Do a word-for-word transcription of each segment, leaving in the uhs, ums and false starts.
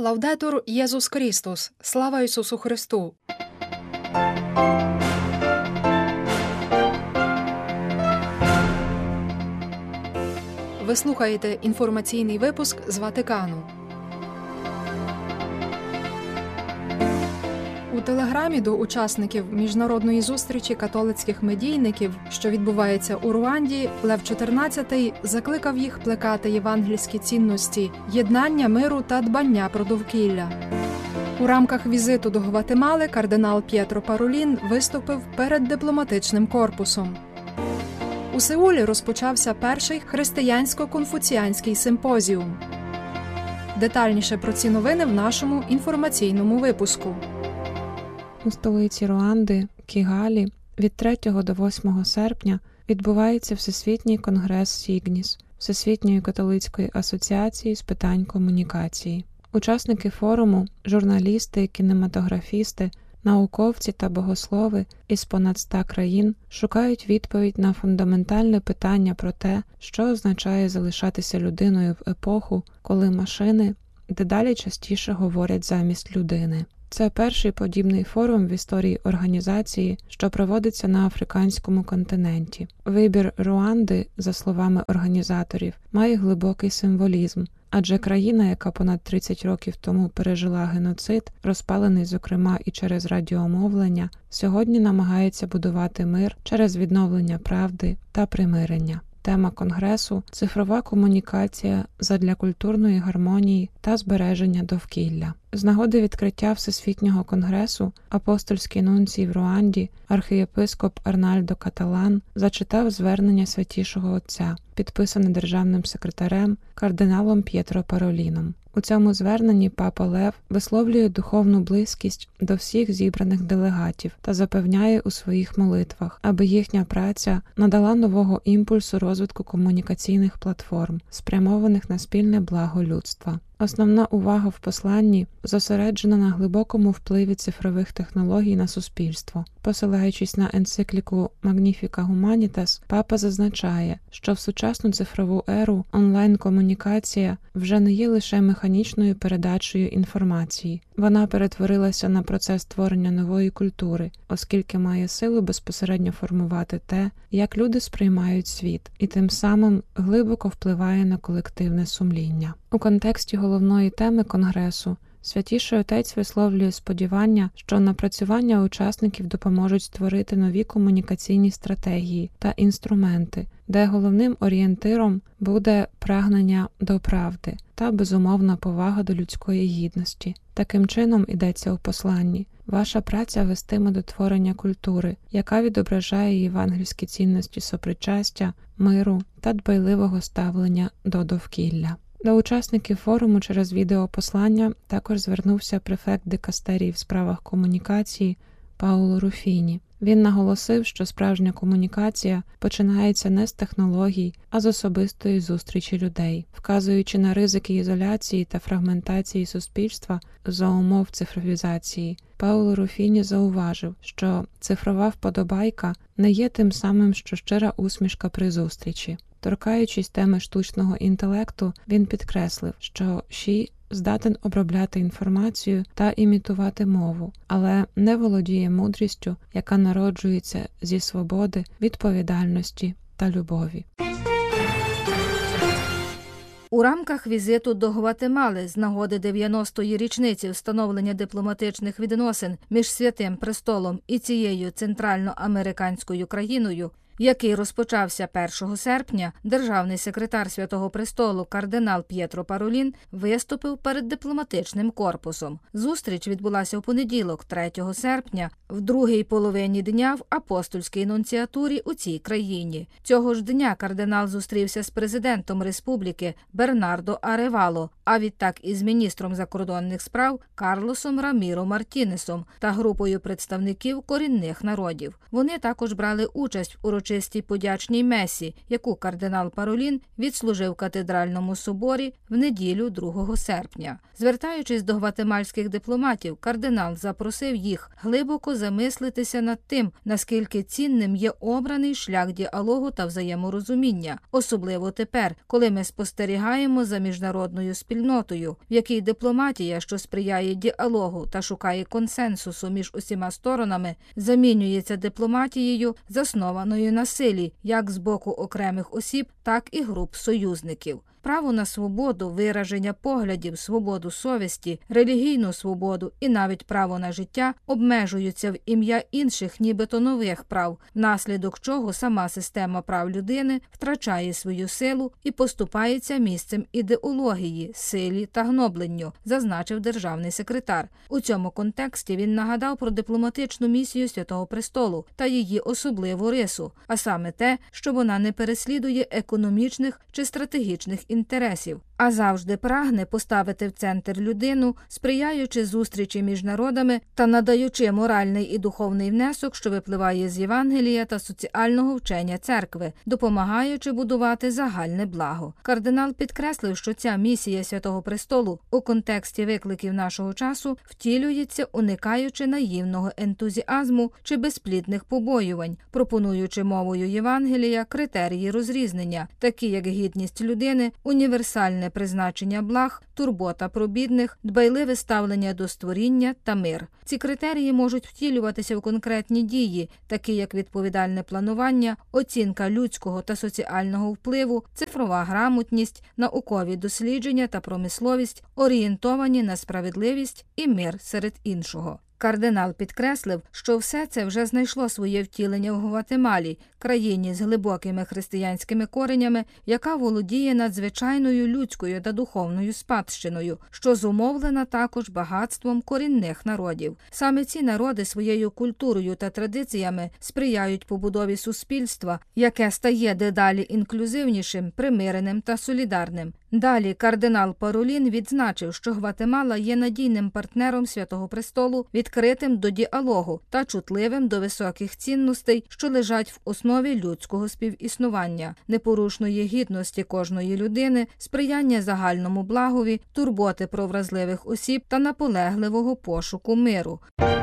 Лаудетур Єсус Христос! Слава Ісусу Христу! Ви слухаєте інформаційний випуск з Ватикану. У телеграмі до учасників міжнародної зустрічі католицьких медійників, що відбувається у Руанді, Лев чотирнадцятий закликав їх плекати євангельські цінності, єднання, миру та дбання про довкілля. У рамках візиту до Гватемали кардинал П'єтро Паролін виступив перед дипломатичним корпусом. У Сеулі розпочався перший християнсько-конфуціанський симпозіум. Детальніше про ці новини в нашому інформаційному випуску. У столиці Руанди, Кігалі, від третього до восьмого серпня відбувається Всесвітній конгрес Сігніс Всесвітньої католицької асоціації з питань комунікації. Учасники форуму, журналісти, кінематографісти, науковці та богослови із понад ста країн шукають відповідь на фундаментальне питання про те, що означає залишатися людиною в епоху, коли машини дедалі частіше говорять замість людини. Це перший подібний форум в історії організації, що проводиться на африканському континенті. Вибір Руанди, за словами організаторів, має глибокий символізм, адже країна, яка понад тридцять років тому пережила геноцид, розпалений, зокрема, і через радіомовлення, сьогодні намагається будувати мир через відновлення правди та примирення. Тема конгресу – цифрова комунікація задля культурної гармонії та збереження довкілля. З нагоди відкриття Всесвітнього конгресу апостольський нунцій в Руанді, архієпископ Арнальдо Каталан, зачитав звернення Святішого Отця, підписане державним секретарем кардиналом П'єтро Пароліном. У цьому зверненні папа Лев висловлює духовну близькість до всіх зібраних делегатів та запевняє у своїх молитвах, аби їхня праця надала нового імпульсу розвитку комунікаційних платформ, спрямованих на спільне благо людства. Основна увага в посланні зосереджена на глибокому впливі цифрових технологій на суспільство. Посилаючись на енцикліку Magnificat Humanitas, папа зазначає, що в сучасну цифрову еру онлайн-комунікація вже не є лише механічною передачею інформації. Вона перетворилася на процес створення нової культури, оскільки має силу безпосередньо формувати те, як люди сприймають світ, і тим самим глибоко впливає на колективне сумління. У контексті головної теми Конгресу Святіший Отець висловлює сподівання, що напрацювання учасників допоможуть створити нові комунікаційні стратегії та інструменти, де головним орієнтиром буде прагнення до правди та безумовна повага до людської гідності. Таким чином, йдеться у посланні, ваша праця вестиме до творення культури, яка відображає євангельські цінності сопричастя, миру та дбайливого ставлення до довкілля. До учасників форуму через відеопослання також звернувся префект дикастерії в справах комунікації Пауло Руфіні. Він наголосив, що справжня комунікація починається не з технологій, а з особистої зустрічі людей. Вказуючи на ризики ізоляції та фрагментації суспільства за умов цифровізації, Пауло Руфіні зауважив, що цифрова вподобайка не є тим самим, що щира усмішка при зустрічі. Торкаючись теми штучного інтелекту, він підкреслив, що Ші здатен обробляти інформацію та імітувати мову, але не володіє мудрістю, яка народжується зі свободи, відповідальності та любові. У рамках візиту до Гватемали з нагоди дев'яностої річниці встановлення дипломатичних відносин між Святим Престолом і цією центральноамериканською країною, який розпочався першого серпня, державний секретар Святого Престолу кардинал П'єтро Паролін виступив перед дипломатичним корпусом. Зустріч відбулася у понеділок, третього серпня, в другій половині дня в апостольській нунціатурі у цій країні. Цього ж дня кардинал зустрівся з президентом республіки Бернардо Аревало, а відтак із міністром закордонних справ Карлосом Раміро Мартінесом та групою представників корінних народів. Вони також брали участь у урочистій подячній месі, яку кардинал Паролін відслужив в катедральному соборі в неділю другого серпня. Звертаючись до гватемальських дипломатів, кардинал запросив їх глибоко замислитися над тим, наскільки цінним є обраний шлях діалогу та взаєморозуміння, особливо тепер, коли ми спостерігаємо за міжнародною спільнотою, в якій дипломатія, що сприяє діалогу та шукає консенсусу між усіма сторонами, замінюється дипломатією, заснованою на силі, як з боку окремих осіб, так і груп союзників. Право на свободу, вираження поглядів, свободу совісті, релігійну свободу і навіть право на життя обмежуються в ім'я інших нібито нових прав, внаслідок чого сама система прав людини втрачає свою силу і поступається місцем ідеології, силі та гнобленню, зазначив державний секретар. У цьому контексті він нагадав про дипломатичну місію Святого Престолу та її особливу рису, а саме те, що вона не переслідує економічних чи стратегічних інтересів, а завжди прагне поставити в центр людину, сприяючи зустрічі між народами та надаючи моральний і духовний внесок, що випливає з Євангелія та соціального вчення церкви, допомагаючи будувати загальне благо. Кардинал підкреслив, що ця місія Святого Престолу у контексті викликів нашого часу втілюється, уникаючи наївного ентузіазму чи безплідних побоювань, пропонуючи мовою Євангелія критерії розрізнення, такі як гідність людини, універсальне призначення благ, турбота про бідних, дбайливе ставлення до створіння та мир. Ці критерії можуть втілюватися в конкретні дії, такі як відповідальне планування, оцінка людського та соціального впливу, цифрова грамотність, наукові дослідження та промисловість, орієнтовані на справедливість і мир серед іншого. Кардинал підкреслив, що все це вже знайшло своє втілення в Гватемалі, країні з глибокими християнськими коренями, яка володіє надзвичайною людською та духовною спадщиною, що зумовлена також багатством корінних народів. Саме ці народи своєю культурою та традиціями сприяють побудові суспільства, яке стає дедалі інклюзивнішим, примиреним та солідарним. Далі кардинал Паролін відзначив, що Гватемала є надійним партнером Святого Престолу, відкритим до діалогу та чутливим до високих цінностей, що лежать в основі людського співіснування, непорушної гідності кожної людини, сприяння загальному благові, турботи про вразливих осіб та наполегливого пошуку миру.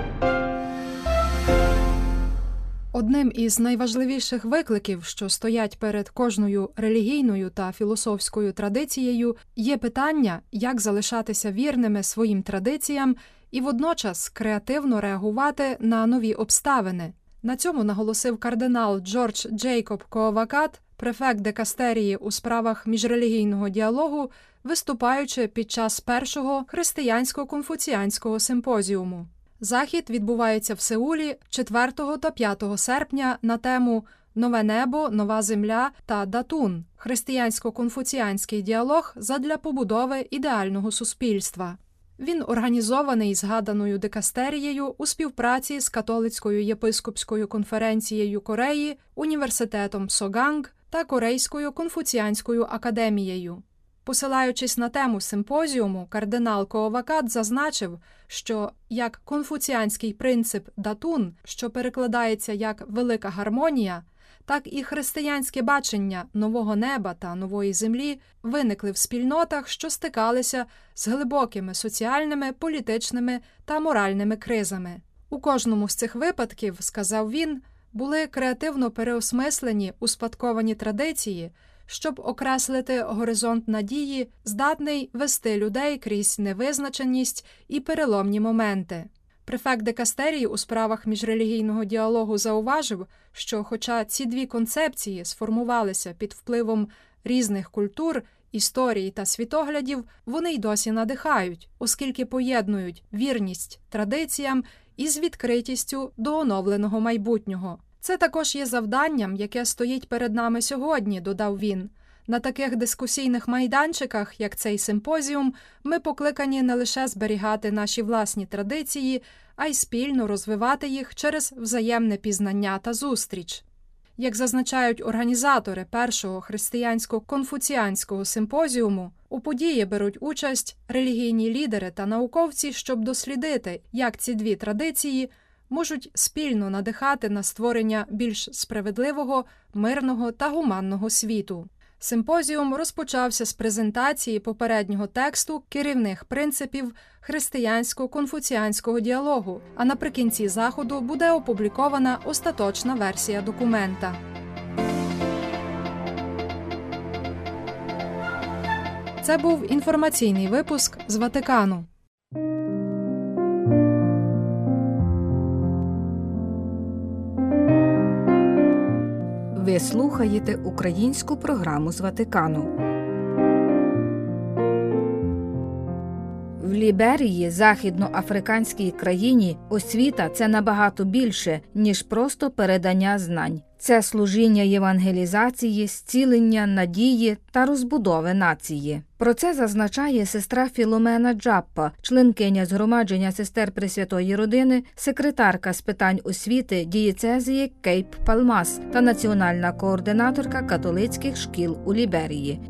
Одним із найважливіших викликів, що стоять перед кожною релігійною та філософською традицією, є питання, як залишатися вірними своїм традиціям і водночас креативно реагувати на нові обставини. На цьому наголосив кардинал Джордж Джейкоб Коовакат, префект дикастерії у справах міжрелігійного діалогу, виступаючи під час першого християнсько-конфуціанського симпозіуму. Захід відбувається в Сеулі четвертого та п'ятого серпня на тему «Нове небо, нова земля» та «Датун» – християнсько-конфуціанський діалог задля побудови ідеального суспільства. Він організований згаданою дикастерією у співпраці з Католицькою єпископською конференцією Кореї, університетом Соганг та Корейською конфуціанською академією. Посилаючись на тему симпозіуму, кардинал Коовакат зазначив, що як конфуціанський принцип «датун», що перекладається як «велика гармонія», так і християнське бачення нового неба та нової землі виникли в спільнотах, що стикалися з глибокими соціальними, політичними та моральними кризами. У кожному з цих випадків, сказав він, були креативно переосмислені успадковані традиції, щоб окреслити горизонт надії, здатний вести людей крізь невизначеність і переломні моменти. Префект дикастерії у справах міжрелігійного діалогу зауважив, що хоча ці дві концепції сформувалися під впливом різних культур, історій та світоглядів, вони й досі надихають, оскільки поєднують вірність традиціям із відкритістю до оновленого майбутнього. Це також є завданням, яке стоїть перед нами сьогодні, додав він. На таких дискусійних майданчиках, як цей симпозіум, ми покликані не лише зберігати наші власні традиції, а й спільно розвивати їх через взаємне пізнання та зустріч. Як зазначають організатори першого християнсько-конфуціанського симпозіуму, у події беруть участь релігійні лідери та науковці, щоб дослідити, як ці дві традиції можуть спільно надихати на створення більш справедливого, мирного та гуманного світу. Симпозіум розпочався з презентації попереднього тексту керівних принципів християнсько-конфуціанського діалогу, а наприкінці заходу буде опублікована остаточна версія документа. Це був інформаційний випуск з Ватикану. Ви слухаєте українську програму з Ватикану. В Ліберії, західноафриканській країні, освіта – це набагато більше, ніж просто передання знань. Це служіння євангелізації, зцілення, надії та розбудови нації. Про це зазначає сестра Філомена Джаппа, членкиня згромадження сестер Пресвятої Родини, секретарка з питань освіти дієцезії Кейп-Палмас та національна координаторка католицьких шкіл у Ліберії.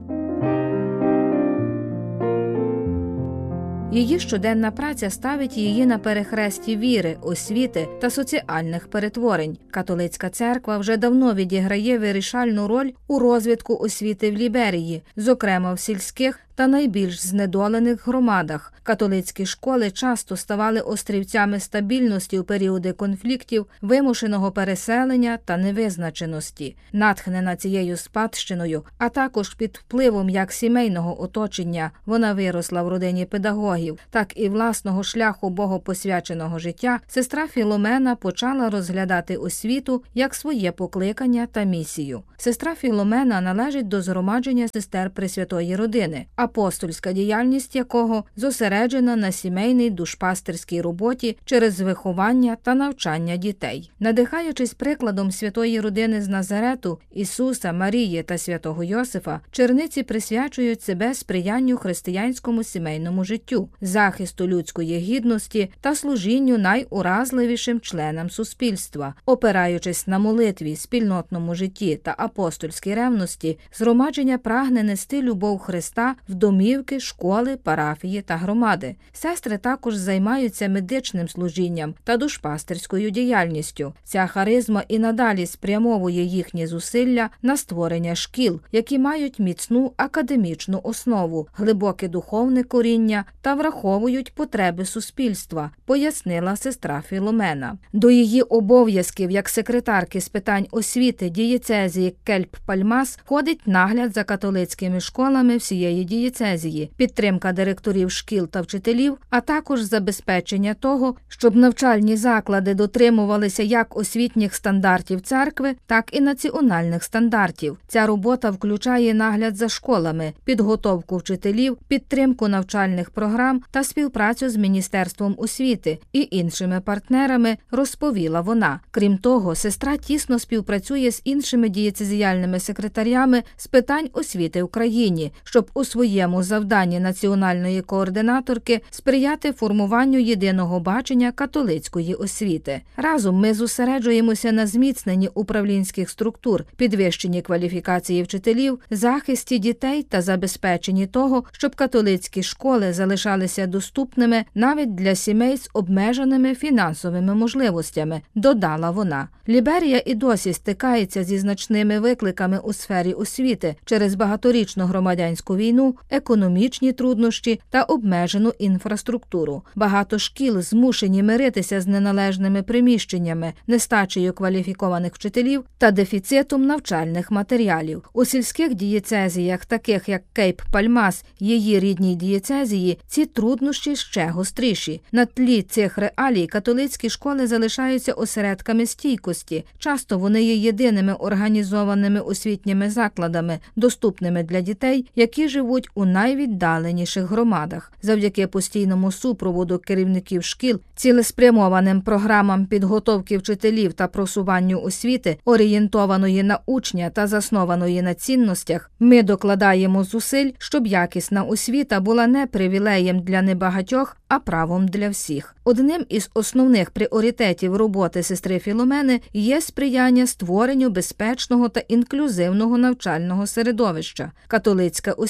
Її щоденна праця ставить її на перехресті віри, освіти та соціальних перетворень. Католицька церква вже давно відіграє вирішальну роль у розвитку освіти в Ліберії, зокрема в сільських та найбільш знедолених громадах. Католицькі школи часто ставали острівцями стабільності у періоди конфліктів, вимушеного переселення та невизначеності. Натхнена цією спадщиною, а також під впливом як сімейного оточення, вона виросла в родині педагогів, так і власного шляху богопосвяченого життя, сестра Філомена почала розглядати освіту як своє покликання та місію. Сестра Філомена належить до згромадження сестер Пресвятої Родини, апостольська діяльність якого зосереджена на сімейній душпастерській роботі через виховання та навчання дітей. Надихаючись прикладом Святої Родини з Назарету, Ісуса, Марії та святого Йосифа, черниці присвячують себе сприянню християнському сімейному життю, захисту людської гідності та служінню найуразливішим членам суспільства. Опираючись на молитві, спільнотному житті та апостольській ревності, згромадження прагне нести любов Христа в домівки, школи, парафії та громади. Сестри також займаються медичним служінням та душпастерською діяльністю. Ця харизма і надалі спрямовує їхні зусилля на створення шкіл, які мають міцну академічну основу, глибоке духовне коріння та враховують потреби суспільства, пояснила сестра Філомена. До її обов'язків як секретарки з питань освіти дієцезії Кейп-Пальмас входить нагляд за католицькими школами всієї дієцезії, підтримка директорів шкіл та вчителів, а також забезпечення того, щоб навчальні заклади дотримувалися як освітніх стандартів церкви, так і національних стандартів. Ця робота включає нагляд за школами, підготовку вчителів, підтримку навчальних програм та співпрацю з Міністерством освіти і іншими партнерами, розповіла вона. Крім того, сестра тісно співпрацює з іншими дієцезіальними секретарями з питань освіти в країні, щоб у своєму завданні національної координаторки сприяти формуванню єдиного бачення католицької освіти. Разом ми зосереджуємося на зміцненні управлінських структур, підвищенні кваліфікації вчителів, захисті дітей та забезпеченні того, щоб католицькі школи залишалися доступними навіть для сімей з обмеженими фінансовими можливостями, додала вона. Ліберія і досі стикається зі значними викликами у сфері освіти через багаторічну громадянську війну, економічні труднощі та обмежену інфраструктуру. Багато шкіл змушені миритися з неналежними приміщеннями, нестачею кваліфікованих вчителів та дефіцитом навчальних матеріалів. У сільських дієцезіях, таких як Кейп-Пальмас, її рідній дієцезії, ці труднощі ще гостріші. На тлі цих реалій католицькі школи залишаються осередками стійкості. Часто вони є єдиними організованими освітніми закладами, доступними для дітей, які живуть у найвіддаленіших громадах. Завдяки постійному супроводу керівників шкіл, цілеспрямованим програмам підготовки вчителів та просуванню освіти, орієнтованої на учня та заснованої на цінностях, ми докладаємо зусиль, щоб якісна освіта була не привілеєм для небагатьох, а правом для всіх. Одним із основних пріоритетів роботи сестри Філомени є сприяння створенню безпечного та інклюзивного навчального середовища. Католицька освіта завжди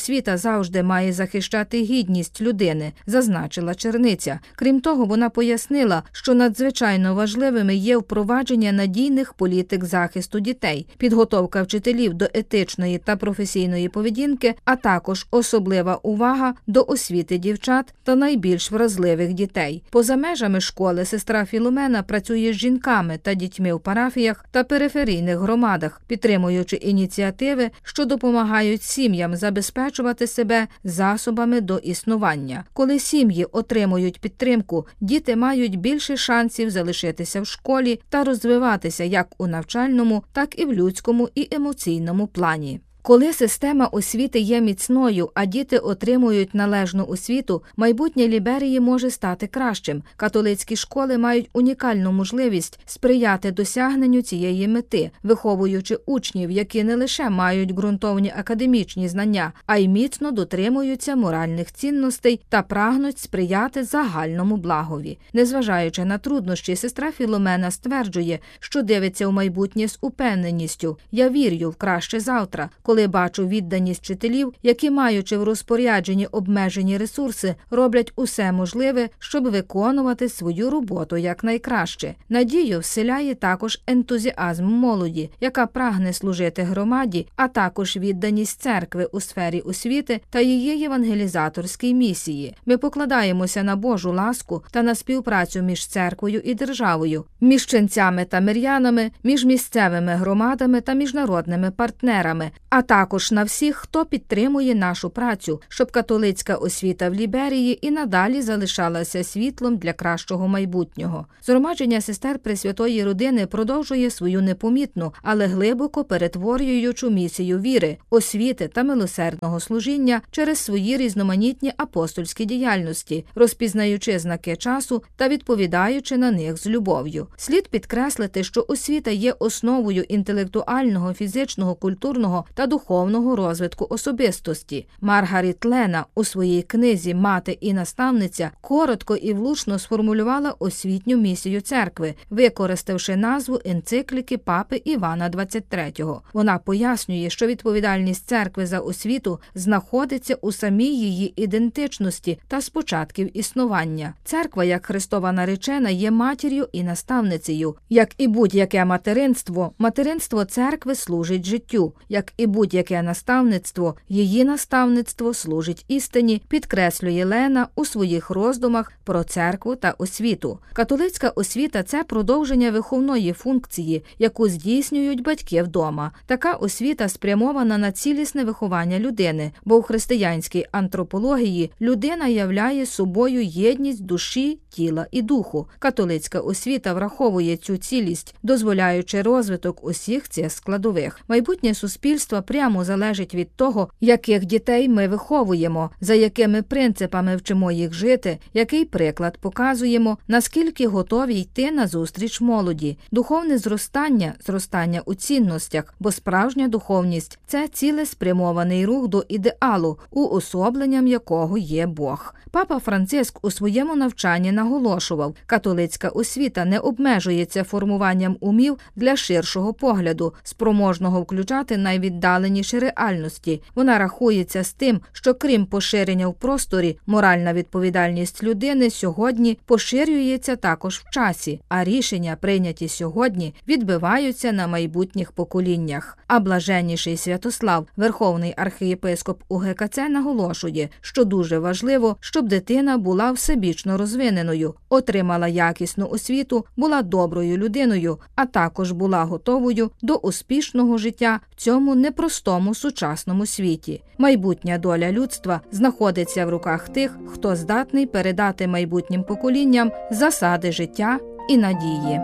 завжди має захищати гідність людини, зазначила черниця. Крім того, вона пояснила, що надзвичайно важливими є впровадження надійних політик захисту дітей, підготовка вчителів до етичної та професійної поведінки, а також особлива увага до освіти дівчат та найбільш вразливих дітей. Поза межами школи сестра Філомена працює з жінками та дітьми в парафіях та периферійних громадах, підтримуючи ініціативи, що допомагають сім'ям забезпечувати себе засобами до існування. Коли сім'ї отримують підтримку, діти мають більше шансів залишитися в школі та розвиватися як у навчальному, так і в людському і емоційному плані. Коли система освіти є міцною, а діти отримують належну освіту, майбутнє Ліберії може стати кращим. Католицькі школи мають унікальну можливість сприяти досягненню цієї мети, виховуючи учнів, які не лише мають ґрунтовні академічні знання, а й міцно дотримуються моральних цінностей та прагнуть сприяти загальному благові. Незважаючи на труднощі, сестра Філомена стверджує, що дивиться у майбутнє з упевненістю. «Я вірю в краще завтра, коли бачу відданість вчителів, які, маючи в розпорядженні обмежені ресурси, роблять усе можливе, щоб виконувати свою роботу якнайкраще. Надію вселяє також ентузіазм молоді, яка прагне служити громаді, а також відданість церкви у сфері освіти та її євангелізаторській місії. Ми покладаємося на Божу ласку та на співпрацю між церквою і державою, між ченцями та мирянами, між місцевими громадами та міжнародними партнерами, а також на всіх, хто підтримує нашу працю, щоб католицька освіта в Ліберії і надалі залишалася світлом для кращого майбутнього». Згромадження сестер Пресвятої Родини продовжує свою непомітну, але глибоко перетворюючу місію віри, освіти та милосердного служіння через свої різноманітні апостольські діяльності, розпізнаючи знаки часу та відповідаючи на них з любов'ю. Слід підкреслити, що освіта є основою інтелектуального, фізичного, культурного та духовного розвитку особистості. Маргарет Лена у своїй книзі «Мати і наставниця» коротко і влучно сформулювала освітню місію церкви, використавши назву енцикліки папи Івана двадцять третього. Вона пояснює, що відповідальність церкви за освіту знаходиться у самій її ідентичності та з початків існування. Церква, як Христова наречена, є матір'ю і наставницею. Як і будь-яке материнство, материнство церкви служить життю. Як і будь-яке наставництво, її наставництво служить істині, підкреслює Лена у своїх роздумах про церкву та освіту. Католицька освіта – це продовження виховної функції, яку здійснюють батьки вдома. Така освіта спрямована на цілісне виховання людини, бо в християнській антропології людина являє собою єдність душі, тіла і духу. Католицька освіта враховує цю цілість, дозволяючи розвиток усіх цих складових. Майбутнє суспільство прямо залежить від того, яких дітей ми виховуємо, за якими принципами вчимо їх жити, який приклад показуємо, наскільки готові йти назустріч молоді. Духовне зростання – зростання у цінностях, бо справжня духовність – це цілеспрямований рух до ідеалу, уособленням якого є Бог. Папа Франциск у своєму навчанні наголошував, католицька освіта не обмежується формуванням умів для ширшого погляду, спроможного включати найвіддаленіші реальності. Вона рахується з тим, що крім поширення в просторі, моральна відповідальність людини сьогодні поширюється також в часі, а рішення, прийняті сьогодні, відбиваються на майбутніх поколіннях. А блаженніший Святослав, верховний архієпископ УГКЦ, наголошує, що дуже важливо, щоб дитина була всебічно розвиненою, отримала якісну освіту, була доброю людиною, а також була готовою до успішного життя в цьому непростому сучасному світі. Майбутня доля людства знаходиться в руках тих, хто здатний передати майбутнім поколінням засади життя і надії.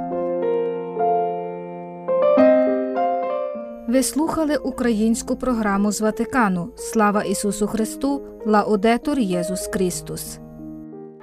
Ви слухали українську програму з Ватикану. Слава Ісусу Христу! Лаудетур Єсус Христос!